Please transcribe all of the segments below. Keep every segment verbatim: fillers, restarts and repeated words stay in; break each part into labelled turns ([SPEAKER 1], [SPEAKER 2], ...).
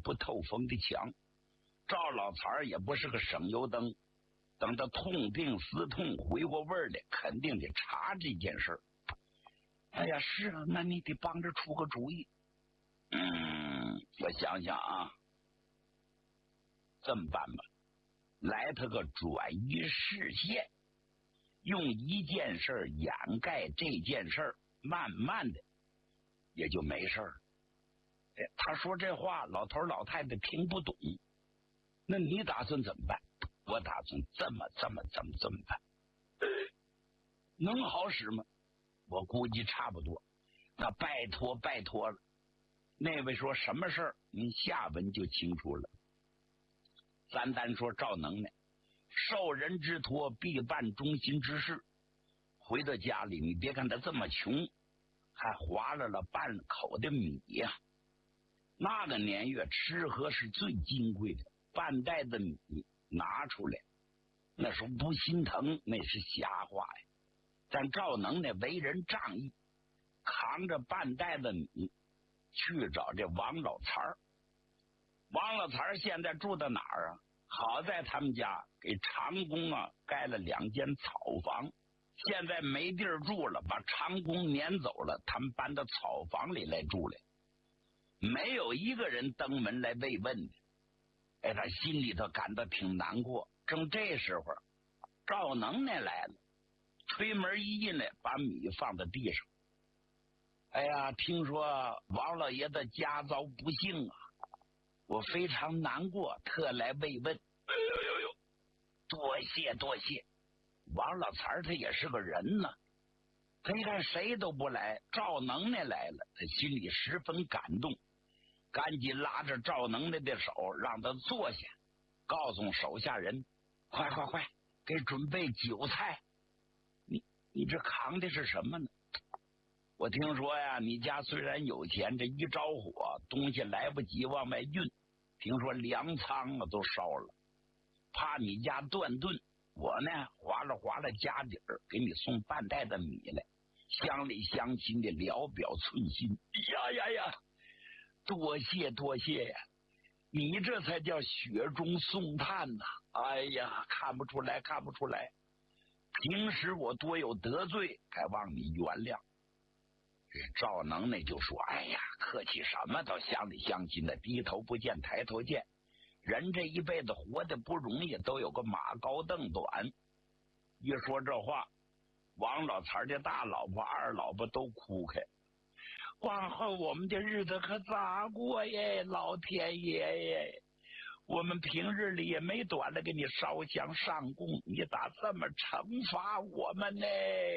[SPEAKER 1] 不透风的墙。赵老财也不是个省油灯，等他痛定思痛回过味儿来，肯定得查这件事儿。哎呀，是啊，那你得帮着出个主意。嗯，我想想啊，这么办吧，来他个转移视线，用一件事掩盖这件事，慢慢的也就没事了。哎，他说这话老头老太太听不懂，那你打算怎么办？我打算这么这么这么这么办，能好使吗？我估计差不多。那拜托拜托了。那位说什么事儿，您下文就清楚了。咱单说赵能耐，受人之托，必办忠心之事。回到家里，你别看他这么穷，还划了了半口的米呀、啊。那个年月吃喝是最金贵的，半袋的米拿出来，那时候不心疼那是瞎话呀。但赵能耐为人仗义，扛着半袋的米去找这王老财儿。王老财儿现在住在哪儿啊？好在他们家给长工啊盖了两间草房，现在没地儿住了，把长工撵走了，他们搬到草房里来住了，没有一个人登门来慰问的。哎，他心里头感到挺难过。正这时候，赵能耐来了，推门一进来，把米放在地上。哎呀，听说王老爷子家遭不幸啊，我非常难过，特来慰问。哎呦呦呦，多谢多谢。王老财他也是个人呢，他一看谁都不来，赵能耐来了，他心里十分感动，赶紧拉着赵能耐的手，让他坐下，告诉手下人，快快快，给准备酒菜。你你这扛的是什么呢？我听说呀，你家虽然有钱，这一着火东西来不及往外运，听说粮仓啊都烧了，怕你家断顿，我呢划拉划拉家底儿，给你送半袋的米来，乡里乡亲的聊表寸心。呀呀呀，多谢多谢呀，你这才叫雪中送炭呐！哎呀，看不出来看不出来，平时我多有得罪，该望你原谅。赵能耐就说，哎呀，客气什么，到乡里乡亲的，低头不见抬头见，人这一辈子活得不容易，都有个马高凳短。一说这话，王老财的大老婆二老婆都哭开，往后我们的日子可咋过耶，老天爷耶，我们平日里也没短了给你烧香上供，你咋这么惩罚我们呢？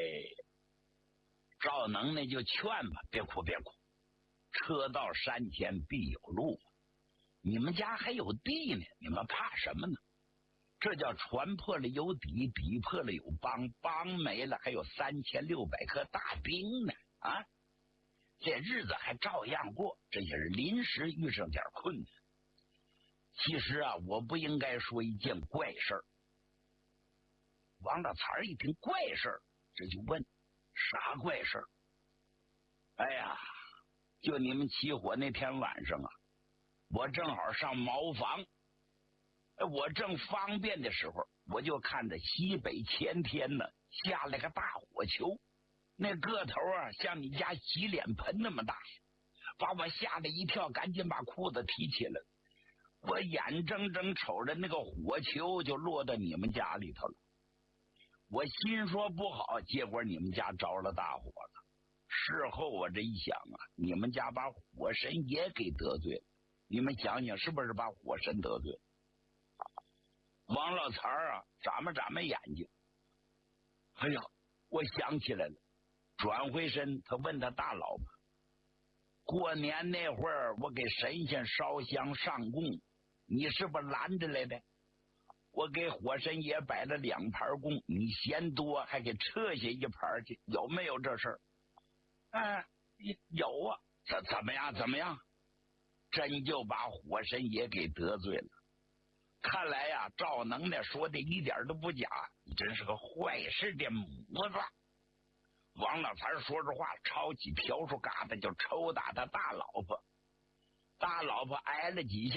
[SPEAKER 1] 赵能耐就劝吧，别哭别哭，车到山前必有路，你们家还有地呢，你们怕什么呢？这叫船破了有底，底破了有帮，帮没了还有三千六百颗大兵呢啊！这日子还照样过，这也是临时遇上点困难。其实啊，我不应该说一件怪事儿。王大财一听怪事儿，这就问啥怪事儿？哎呀，就你们起火那天晚上啊，我正好上茅房，我正方便的时候，我就看着西北前天呢下来个大火球，那个头啊像你家洗脸盆那么大，把我吓得一跳，赶紧把裤子提起来。我眼睁睁瞅着那个火球就落到你们家里头了，我心说不好，结果你们家着了大火了。事后我这一想啊，你们家把火神也给得罪了，你们想想是不是把火神得罪了？王老财啊眨巴眨巴眼睛，哎呀，我想起来了，转回身他问他大老婆，过年那会儿我给神仙烧香上供，你是不是拦着来的？我给火神爷摆了两盘供，你嫌多还给撤下一盘去，有没有这事儿？哎，有啊。这怎么样怎么样？真就把火神爷给得罪了。看来呀、啊，赵能耐说的一点都不假，你真是个坏事的母子。王老财说着话，抄起笤帚疙瘩就抽打他大老婆，大老婆挨了几下。